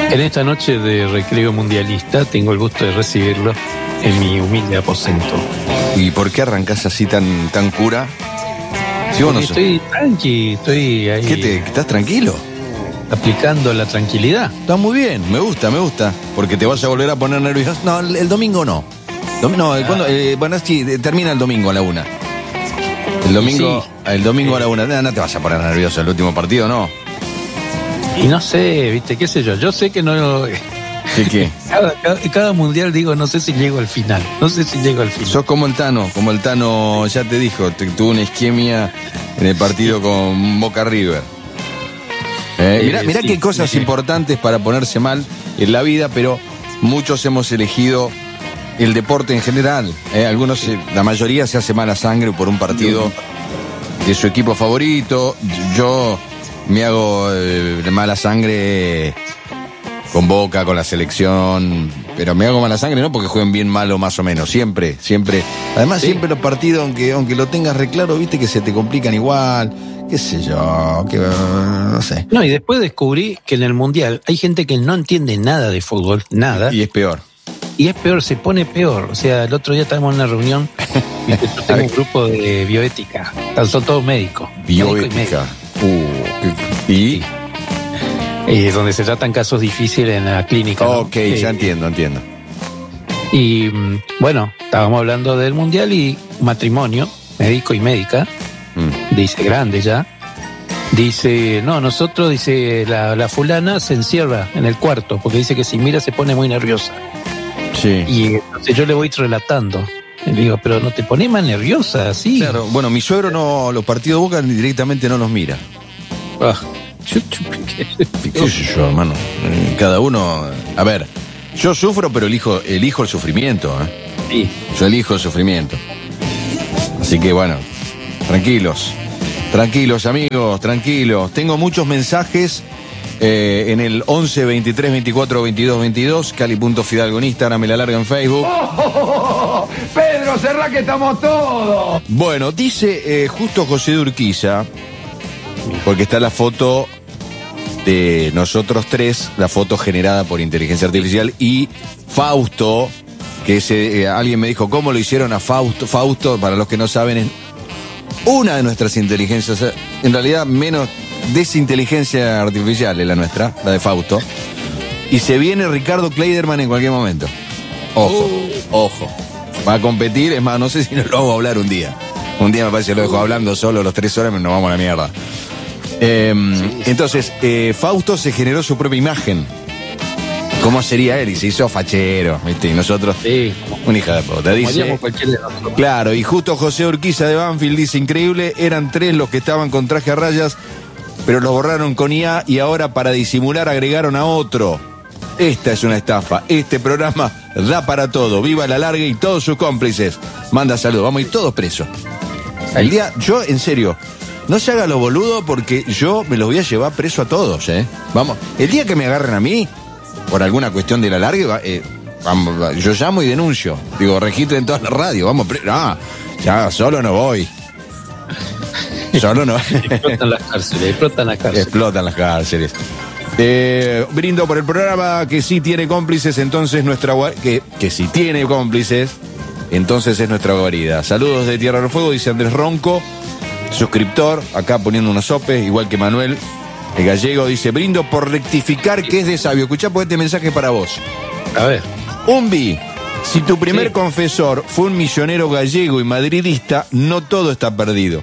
En esta noche de recreo mundialista tengo el gusto de recibirlo en mi humilde aposento. ¿Y por qué arrancás así tan cura? Sí, Porque estoy tranqui, estoy ahí. ¿Estás tranquilo? Aplicando la tranquilidad. Está muy bien, me gusta. Porque te vas a volver a poner nervioso. No, el domingo no. Bueno, sí, termina el domingo a la 1. El domingo a la 1. No te vas a poner nervioso el último partido, ¿no? Y no sé, viste, qué sé yo. Yo sé que no... ¿Qué? Cada mundial digo, no sé si llego al final. Sos como el Tano, ya te dijo, tuvo una isquemia en el partido con Boca River. Mirá qué cosas importantes para ponerse mal en la vida, pero muchos hemos elegido el deporte en general. Algunos, la mayoría se hace mala sangre por un partido de su equipo favorito. Yo me hago mala sangre con Boca, con la selección, pero me hago mala sangre no porque jueguen bien, mal o más o menos, siempre. Además, siempre los partidos, aunque lo tengas reclaro, viste que se te complican igual, qué sé yo, no sé. No, y después descubrí que en el Mundial hay gente que no entiende nada de fútbol, nada. Y es peor. Se pone peor. O sea, el otro día estábamos en una reunión y yo tengo un grupo de bioética, son todos médicos. Bioética. ¿Y? Es donde se tratan casos difíciles en la clínica. Ok, ¿no? Ya entiendo. Y bueno, estábamos hablando del mundial y matrimonio, médico y médica, dice grande ya, dice, no, nosotros, dice, la fulana se encierra en el cuarto, porque dice que si mira se pone muy nerviosa. Sí. Y entonces yo le voy relatando. Le digo, pero no te pones más nerviosa así. Claro, bueno, mi suegro los partidos de Boca directamente no los mira. ¿Qué sé yo, hermano? Cada uno... A ver, yo sufro, pero elijo el sufrimiento, Sí. Yo elijo el sufrimiento. Así que, bueno, tranquilos, amigos, tranquilos. Tengo muchos mensajes en el 11 23 24 22 22, Cali.Fidalgo en Instagram, me la larga en Facebook. Pedro, cerrá que estamos todos. Bueno, dice justo José de Urquiza, porque está la foto de nosotros tres, la foto generada por inteligencia artificial, y Fausto, que alguien me dijo, ¿cómo lo hicieron a Fausto? Fausto, para los que no saben, es una de nuestras inteligencias, en realidad menos desinteligencia artificial es la nuestra, la de Fausto, y se viene Ricardo Kleiderman en cualquier momento. Ojo. Va a competir, es más, no sé si nos lo hago hablar un día. Un día me parece que lo dejo hablando solo los 3 horas, nos vamos a la mierda. Entonces, Fausto se generó su propia imagen. ¿Cómo sería él? Y se hizo fachero, ¿viste? Y nosotros, una hija de puta. Dice, claro, y justo José Urquiza de Banfield dice, increíble, eran 3 los que estaban con traje a rayas, pero los borraron con IA y ahora para disimular agregaron a otro. Esta es una estafa. Este programa da para todo. Viva la larga y todos sus cómplices. Manda saludos. Vamos a ir todos presos. El día, yo, en serio, no se haga lo boludo porque yo me los voy a llevar preso a todos, Vamos, el día que me agarren a mí, por alguna cuestión de la larga, yo llamo y denuncio. Digo, registren toda la radio. Vamos, ya, solo no voy. Solo no. Explotan las cárceles. Brindo por el programa que sí tiene cómplices, entonces que sí tiene cómplices, entonces es nuestra guarida. Saludos de Tierra del Fuego, dice Andrés Ronco, suscriptor, acá poniendo unos sopes, igual que Manuel, el gallego, dice, brindo por rectificar que es de sabio. Escuchá, pues este mensaje para vos. A ver. Si tu primer confesor fue un misionero gallego y madridista, no todo está perdido.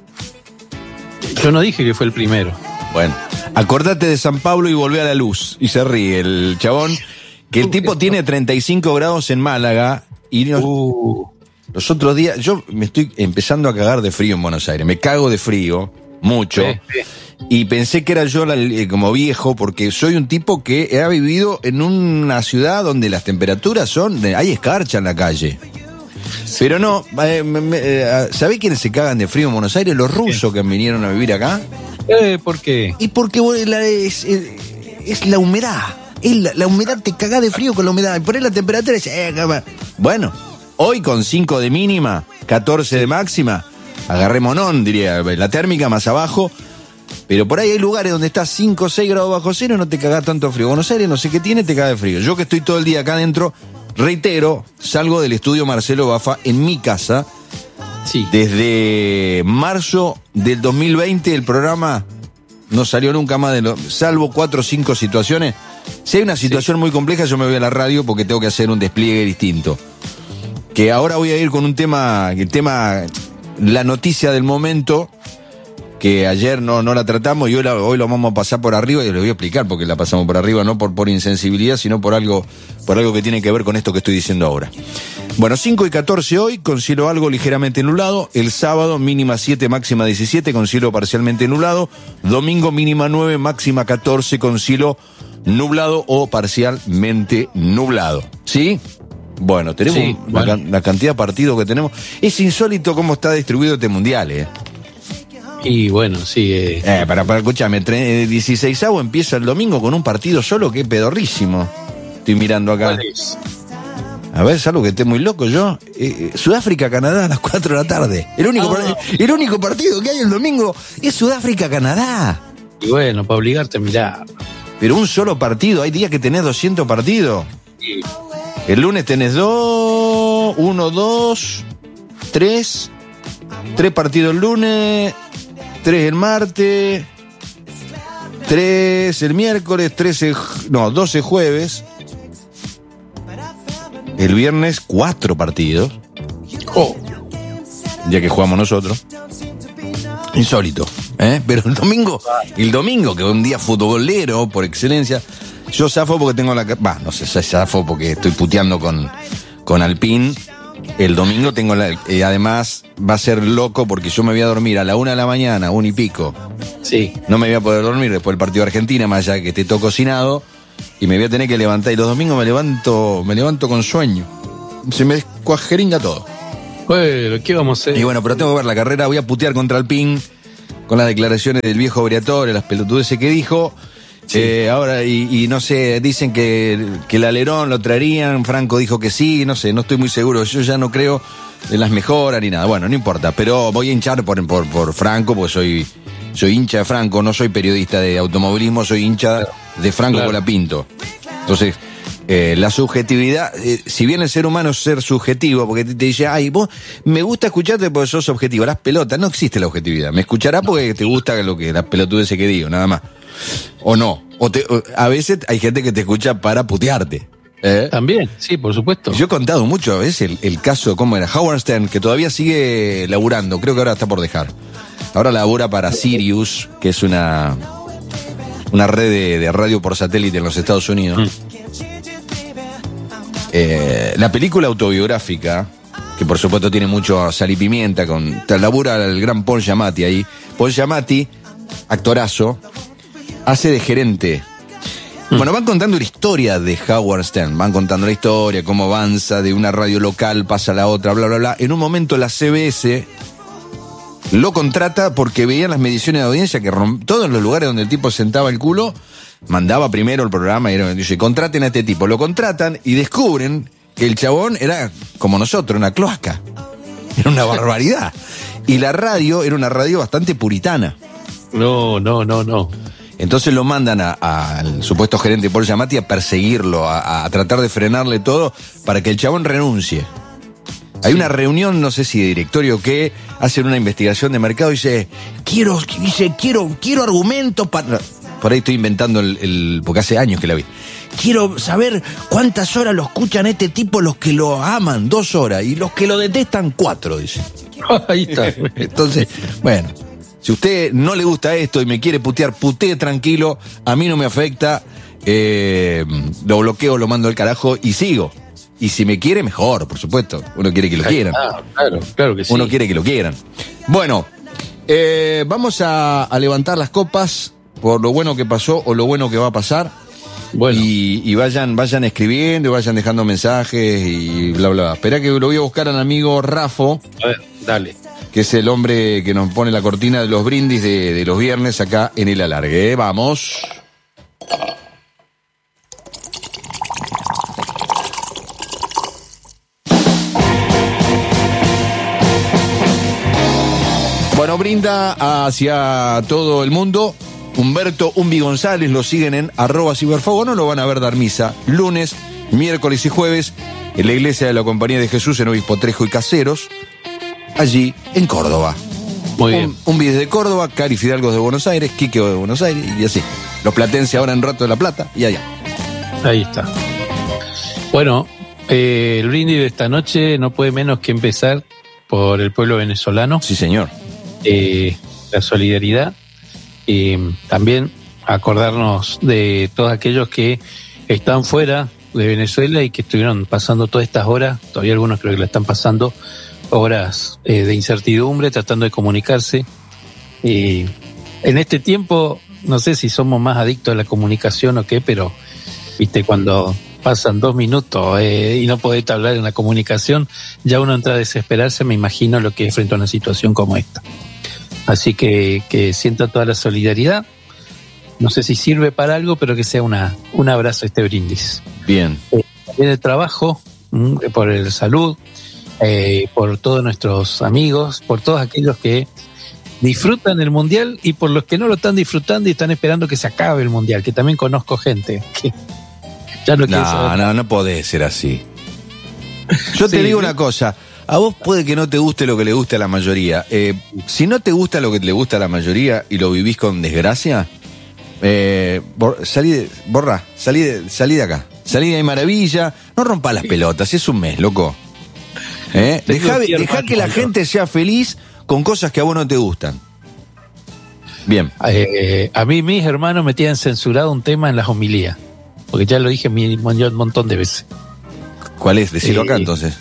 Yo no dije que fue el primero. Bueno, acordate de San Pablo y volvé a la luz. Y se ríe el chabón, que el tipo tiene 35 grados en Málaga y los otros días, yo me estoy empezando a cagar de frío en Buenos Aires. Me cago de frío, mucho. Y pensé que era yo como viejo, porque soy un tipo que ha vivido en una ciudad donde las temperaturas hay escarcha en la calle. Pero no, ¿sabés quiénes se cagan de frío en Buenos Aires? Los rusos que vinieron a vivir acá. ¿Por qué? Y porque es la humedad. La humedad, te cagás de frío con la humedad. Y por ahí la temperatura es... Bueno, hoy con 5 de mínima, 14 de máxima, agarré monón, diría. La térmica más abajo, Pero por ahí hay lugares donde está 5 o 6 grados bajo cero y no te cagás tanto frío. Buenos Aires no sé qué tiene, te caga de frío. Yo que estoy todo el día acá adentro, reitero, salgo del estudio Marcelo Bafa en mi casa. Sí. Desde marzo del 2020 el programa no salió nunca más salvo 4 o 5 situaciones. Si hay una situación muy compleja, yo me voy a la radio porque tengo que hacer un despliegue distinto. Que ahora voy a ir con el tema, la noticia del momento, que ayer no la tratamos y hoy lo vamos a pasar por arriba, y les voy a explicar por qué la pasamos por arriba, no por insensibilidad, sino por algo que tiene que ver con esto que estoy diciendo ahora. Bueno, 5 y 14 hoy, con cielo algo ligeramente nublado. El sábado, mínima 7, máxima 17, con cielo parcialmente nublado. Domingo, mínima 9, máxima 14, con cielo nublado o parcialmente nublado. ¿Sí? Bueno, tenemos la cantidad de partidos que tenemos. Es insólito cómo está distribuido este mundial, ¿eh? Y bueno, sí. Para escucharme, 16avo empieza el domingo con un partido solo que es pedorrísimo. Estoy mirando acá. ¿Cuál es? A ver, salvo que esté muy loco yo. Sudáfrica-Canadá a las 4 de la tarde. El único partido que hay el domingo es Sudáfrica-Canadá. Y bueno, para obligarte a mirar. Pero un solo partido, hay días que tenés 200 partidos. Sí. El lunes tenés 1, 2, 3 partidos el lunes, 3 el martes, 3 el miércoles, 12 jueves. El viernes 4 partidos. Ya que jugamos nosotros. Insólito, ¿eh? Pero el domingo, que es un día futbolero por excelencia, yo zafo porque tengo zafo porque estoy puteando con Alpine. El domingo tengo además va a ser loco porque yo me voy a dormir a la 1 de la mañana, 1 y pico. Sí. No me voy a poder dormir después del partido de Argentina, más allá de que esté todo cocinado, y me voy a tener que levantar. Y los domingos me levanto con sueño. Se me descuajeringa todo. Bueno, ¿qué vamos a hacer? Y bueno, pero tengo que ver la carrera, voy a putear contra Alpine con las declaraciones del viejo Briatore, las pelotudeces que dijo. Sí. Ahora, y no sé, dicen que el alerón lo traerían, Franco dijo que sí, no sé, no estoy muy seguro, yo ya no creo en las mejoras ni nada, bueno, no importa, pero voy a hinchar por Franco, porque soy hincha de Franco, no soy periodista de automovilismo, soy hincha de Franco Colapinto. Entonces, la subjetividad, si bien el ser humano es ser subjetivo, porque te dice, ay, vos me gusta escucharte porque sos objetivo, las pelotas, no existe la objetividad, me escucharás porque te gusta las pelotudeces que digo, nada más. O no, a veces hay gente que te escucha para putearte. También, sí, por supuesto. Yo he contado mucho a veces el caso, ¿cómo era? Howard Stern, que todavía sigue laburando, creo que ahora está por dejar. Ahora labura para Sirius, que es una red de radio por satélite en los Estados Unidos. La película autobiográfica, que por supuesto tiene mucho sal y pimienta, labura el gran Paul Giamatti ahí. Paul Giamatti, actorazo, hace de gerente. Bueno, van contando la historia de Howard Stern, van contando la historia, cómo avanza de una radio local, pasa a la otra, bla, bla, bla. En un momento la CBS lo contrata porque veían las mediciones de audiencia que todos los lugares donde el tipo sentaba el culo, mandaba primero el programa y dice, contraten a este tipo. Lo contratan y descubren que el chabón era como nosotros, una cloaca. Era una barbaridad. Y la radio era una radio bastante puritana. No. Entonces lo mandan al supuesto gerente Paul Giamatti a perseguirlo, a tratar de frenarle todo para que el chabón renuncie. Hay una reunión, no sé si de directorio o qué, hacen una investigación de mercado y dice, quiero argumentos para... Por ahí estoy inventando porque hace años que la vi. Quiero saber cuántas horas lo escuchan este tipo, los que lo aman, 2 horas, y los que lo detestan, 4, dice. Ahí está. Entonces, bueno, si usted no le gusta esto y me quiere putear, putee tranquilo, a mí no me afecta, lo bloqueo, lo mando al carajo y sigo. Y si me quiere, mejor, por supuesto. Uno quiere que lo quieran. Claro que sí. Uno quiere que lo quieran. Bueno, vamos a levantar las copas por lo bueno que pasó o lo bueno que va a pasar. Bueno. Y vayan escribiendo, vayan dejando mensajes y bla, bla, bla. Esperá que lo voy a buscar al amigo Rafo. A ver, dale. Que es el hombre que nos pone la cortina de los brindis de los viernes acá en El Alargue. Vamos. Bueno, brinda hacia todo el mundo Humberto Umbi González, lo siguen en @ciberfogo, no lo van a ver dar misa lunes, miércoles y jueves en la iglesia de la Compañía de Jesús en Obispo Trejo y Caseros, allí en Córdoba. Muy bien. Umbi desde Córdoba, Cari Fidalgo de Buenos Aires, Quique de Buenos Aires y así. Los platenses ahora en Rato de la Plata y allá. Ahí está. Bueno, el brindis de esta noche no puede menos que empezar por el pueblo venezolano. Sí, señor. La solidaridad. También acordarnos de todos aquellos que están fuera de Venezuela y que estuvieron pasando todas estas horas, todavía algunos creo que la están pasando, horas de incertidumbre, tratando de comunicarse. En este tiempo, no sé si somos más adictos a la comunicación o qué, pero viste, cuando pasan 2 minutos y no podés hablar en la comunicación, ya uno entra a desesperarse, me imagino lo que es frente a una situación como esta. Así que sienta toda la solidaridad. No sé si sirve para algo, pero que sea un abrazo este brindis. Bien. También el trabajo, por el salud, por todos nuestros amigos, por todos aquellos que disfrutan el Mundial y por los que no lo están disfrutando y están esperando que se acabe el Mundial, que también conozco gente que ya no quiere saber. No podés ser así. Yo te digo una cosa. A vos puede que no te guste lo que le guste a la mayoría. Si no te gusta lo que le gusta a la mayoría y lo vivís con desgracia, salí de acá. Salí de maravilla. No rompas las pelotas, es un mes, loco. Dejá que la gente sea feliz con cosas que a vos no te gustan. Bien. A mí mis hermanos me tienen censurado un tema en las homilías, porque ya lo dije un montón de veces. ¿Cuál es? Decilo acá entonces.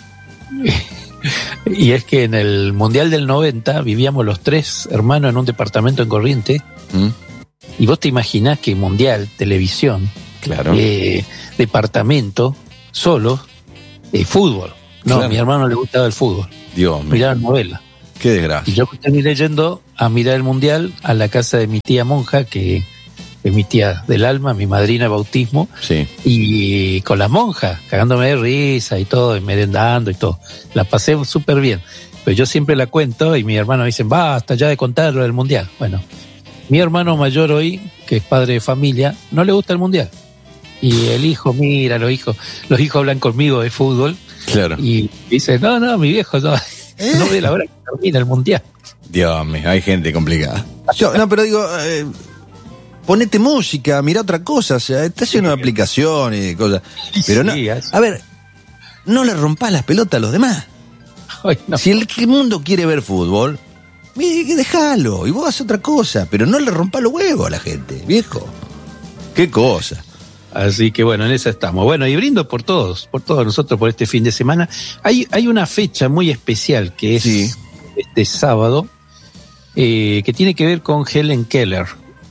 Y es que en el Mundial del 90 vivíamos los 3 hermanos en un departamento en Corrientes. Y vos te imaginás que Mundial, televisión, claro, departamento, solo, fútbol. No, claro. A mi hermano le gustaba el fútbol. Dios mío. Miraba novelas. Qué desgracia. Y yo terminé yendo a mirar el Mundial a la casa de mi tía monja, que es mi tía del alma, mi madrina de bautismo, sí. Y con las monjas, cagándome de risa y todo, y merendando y todo. La pasé súper bien. Pero yo siempre la cuento y mis hermanos dicen, basta ya de contar lo del Mundial. Bueno, mi hermano mayor hoy, que es padre de familia, no le gusta el Mundial. Y el hijo, mira, los hijos hablan conmigo de fútbol. Claro. Y dice, no, mi viejo no ve la hora que termina el Mundial. Dios mío, hay gente complicada. Pero digo... ponete música, mira otra cosa, o sea, está lleno de aplicaciones y de cosas. Pero no, a ver, no le rompas las pelotas a los demás. Ay, no. Si el mundo quiere ver fútbol, déjalo, y vos haces otra cosa, pero no le rompas los huevos a la gente, viejo. Qué cosa. Así que bueno, en esa estamos. Bueno, y brindo por todos nosotros por este fin de semana. Hay una fecha muy especial que es este sábado, que tiene que ver con Helen Keller.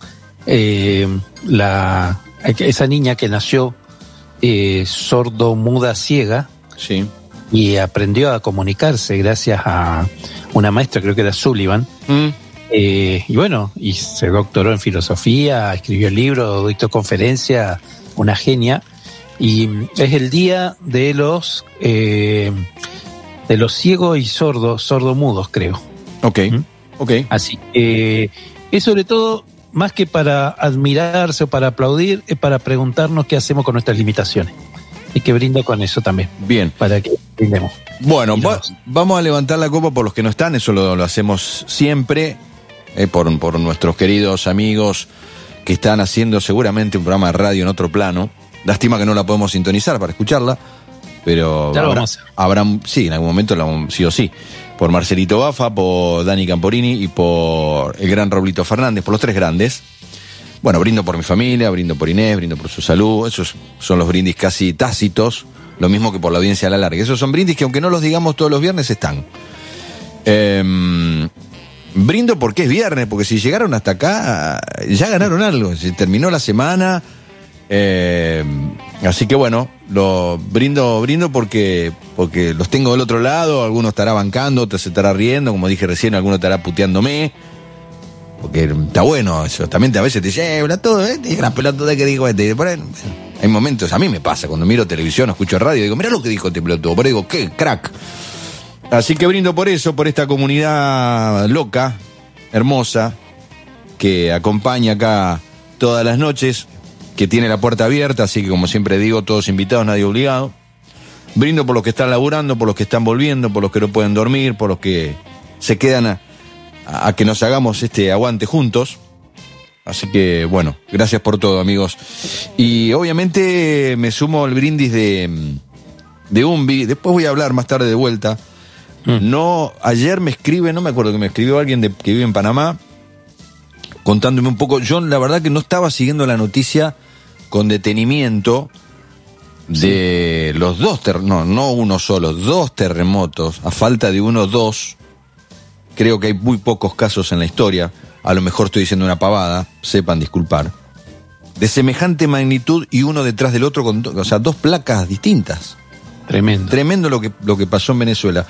Esa niña que nació sordo-muda ciega, sí, y aprendió a comunicarse gracias a una maestra, creo que era Sullivan, y bueno, y se doctoró en filosofía, escribió libros, dictó conferencias, una genia, y es el día de los ciegos y sordomudos, creo. Ok. Así que es sobre todo, más que para admirarse o para aplaudir, es para preguntarnos qué hacemos con nuestras limitaciones. Y que brindo con eso también. Bien. Para que brindemos. Bueno, vamos a levantar la copa por los que no están, eso lo hacemos siempre, por nuestros queridos amigos que están haciendo seguramente un programa de radio en otro plano. Lástima que no la podemos sintonizar para escucharla, pero ya lo vamos a hacer. Sí, en algún momento sí o sí. Por Marcelito Bafa, por Dani Camporini y por el gran Raulito Fernández, por los 3 grandes. Bueno, brindo por mi familia, brindo por Inés, brindo por su salud. Esos son los brindis casi tácitos, lo mismo que por la audiencia a la larga. Esos son brindis que aunque no los digamos todos los viernes están. Brindo porque es viernes, porque si llegaron hasta acá, ya ganaron algo. Se terminó la semana. Así que bueno, lo brindo porque los tengo del otro lado. Alguno estará bancando, otro se estará riendo, como dije recién, alguno estará puteándome, porque está bueno eso. También a veces te dice, todo, la pelota que dijo este. Hay momentos, a mí me pasa cuando miro televisión o escucho radio, digo, mirá lo que dijo este pelotudo, pero digo, qué crack. Así que brindo por eso, por esta comunidad loca hermosa que acompaña acá todas las noches, que tiene la puerta abierta, así que como siempre digo, todos invitados, nadie obligado. Brindo por los que están laburando, por los que están volviendo, por los que no pueden dormir, por los que se quedan a que nos hagamos este aguante juntos. Así que, bueno, gracias por todo, amigos. Y obviamente me sumo al brindis de Umbi. Después voy a hablar más tarde de vuelta. No, ayer me escribe, no me acuerdo, que me escribió alguien que vive en Panamá, contándome un poco. Yo la verdad que no estaba siguiendo la noticia con detenimiento de los dos no uno solo, 2 terremotos, a falta de 1 o 2. Creo que hay muy pocos casos en la historia. A lo mejor estoy diciendo una pavada, sepan disculpar. De semejante magnitud y uno detrás del otro, o sea, 2 placas distintas. Tremendo lo que pasó en Venezuela.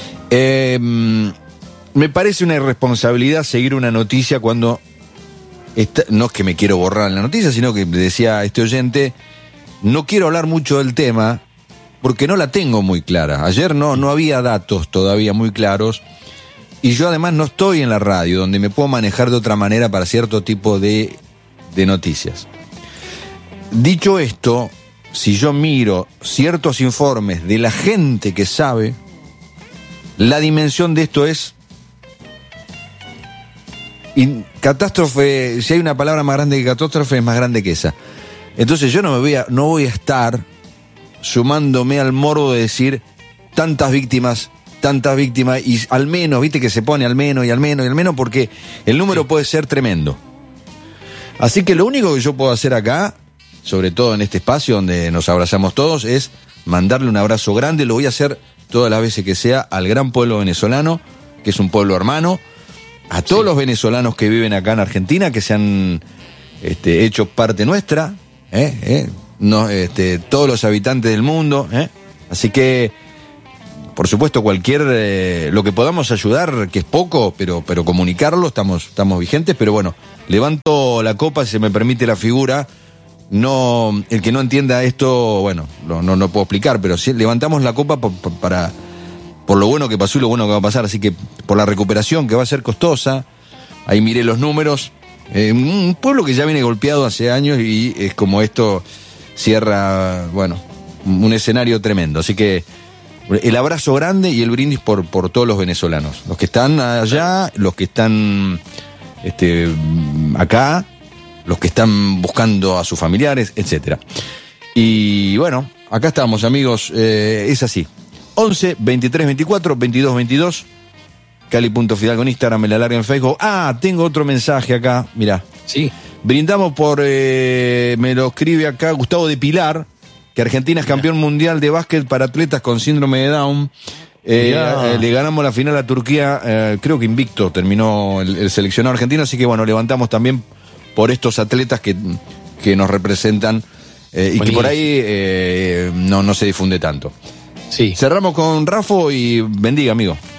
Me parece una irresponsabilidad seguir una noticia cuando... no es que me quiero borrar en la noticia, sino que decía este oyente, no quiero hablar mucho del tema porque no la tengo muy clara. Ayer no había datos todavía muy claros y yo además no estoy en la radio donde me puedo manejar de otra manera para cierto tipo de noticias. Dicho esto, si yo miro ciertos informes de la gente que sabe, la dimensión de esto es... Y catástrofe, si hay una palabra más grande que catástrofe, es más grande que esa. Entonces yo no voy a estar sumándome al morbo de decir tantas víctimas, y al menos, viste que se pone al menos, porque el número puede ser tremendo. Así que lo único que yo puedo hacer acá, sobre todo en este espacio donde nos abrazamos todos, es mandarle un abrazo grande. Lo voy a hacer todas las veces que sea al gran pueblo venezolano, que es un pueblo hermano, a todos los venezolanos que viven acá en Argentina, que se han hecho parte nuestra, todos los habitantes del mundo, así que, por supuesto, cualquier, lo que podamos ayudar, que es poco, pero comunicarlo, estamos vigentes, pero bueno, levanto la copa, si se me permite la figura. No, el que no entienda esto, bueno, no puedo explicar, pero sí levantamos la copa por lo bueno que pasó y lo bueno que va a pasar, así que por la recuperación que va a ser costosa. Ahí miré los números, un pueblo que ya viene golpeado hace años y es como esto cierra, bueno, un escenario tremendo, así que el abrazo grande y el brindis por todos los venezolanos, los que están allá, los que están acá, los que están buscando a sus familiares, etcétera. Y bueno, acá estamos, amigos, es así. 11 23 24 22 22. Cali.Fidal con Instagram, me la larga en Facebook. Tengo otro mensaje acá, mirá. Sí. Brindamos me lo escribe acá Gustavo de Pilar, que Argentina es campeón mundial de básquet para atletas con síndrome de Down. Le ganamos la final a Turquía, creo que invicto terminó el seleccionado argentino, así que bueno, levantamos también por estos atletas que nos representan y que por ahí no se difunde tanto. Sí. Cerramos con Rafa y bendiga, amigo.